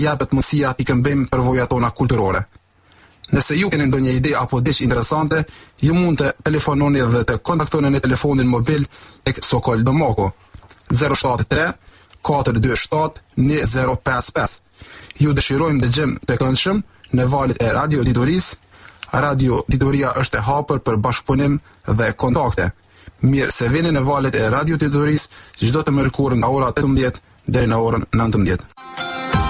japet mundësia t'i këmbejmë përvojat tona kulturore. Nëse ju keni ndonjë ide apo diçka interesante, ju mund të telefononi dhe të kontaktoni në telefonin mobil tek Sokol Domoko 073 427 1055. Ju dëshirojmë dëgjem të këndshëm në valët e Radio Dituris. Radio Dituria është e hapur për bashkëpunim dhe kontakte. Mirë se vini në valët e Radio Dituris çdo të mërkurë nga ora 18 deri në orën 19.